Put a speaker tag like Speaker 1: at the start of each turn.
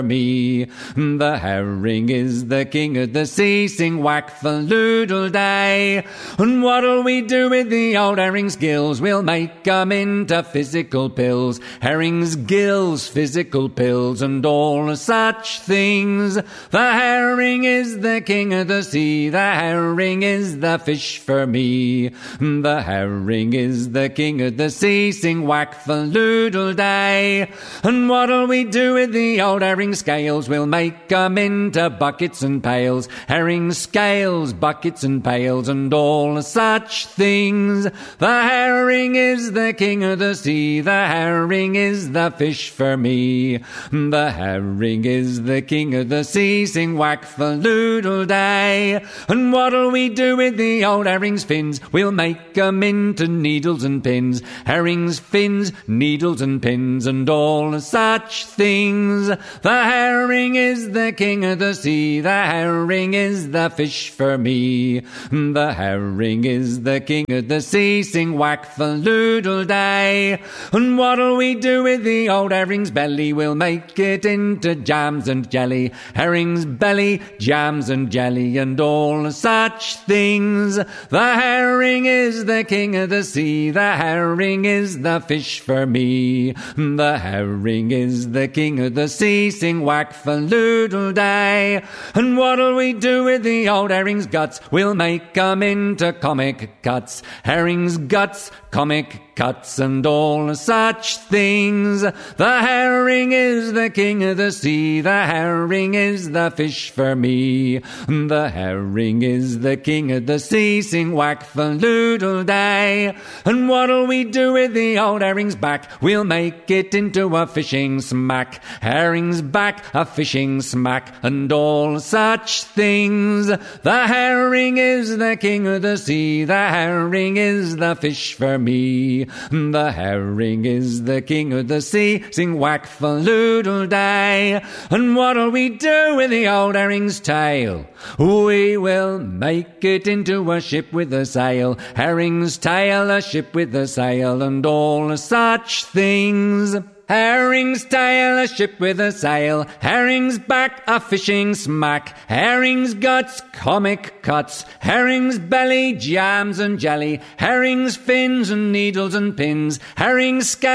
Speaker 1: me. The herring is the king of the sea, sing whack-a-doodle day. And what'll we do with the old herring's gills? We'll make 'em into physical pills. Herring's gills, physical pills, and all such things. The herring is the king of the sea, the herring is the fish for me. The herring is the king of the sea, sing whack-a-doodle day. And what'll we do with the old herring scales? We'll make 'em into buckets and pails. Herring scales, buckets and pails, and all such things. The herring is the king of the sea, the herring is the fish for me. The herring is the king of the sea, sing whack-a-doodle day. And what'll we do with the old herring's fins? We'll make 'em into needles and pins. Herring's fins, needles and pins, and all such things. The herring is the king of the sea, the herring is the fish for me. The herring is the king of the sea, sing whack-a-doodle day. And what'll we do with the old herring's belly? We'll make it into jams and jelly. Herring's belly, jams and jelly, and all such things. The herring is the king of the sea, the herring is the fish for me. The herring is the king of the sea, sing whack-a-doodle day. And what'll we do with the old herring's guts? We'll make 'em into comic cuts. Herring's guts, comic cuts, and all such things. The herring is the king of the sea, the herring is the fish for me. The herring is the king of the sea, sing whack-a-doodle day. And what'll we do with the old herring's back? We'll make it into a fishing smack. Herring's back, a fishing smack, and all such things. The herring is the king of the sea, the herring is the fish for me. The herring is the king of the sea, sing whack-a-doodle day. And what'll we do with the old herring's tail? We will make it into a ship with a sail. Herring's tail, a ship with a sail, and all such things. Herring's tail, a ship with a sail. Herring's back, a fishing smack. Herring's guts, comic cuts. Herring's belly, jams and jelly. Herring's fins and needles and pins. Herring's scales,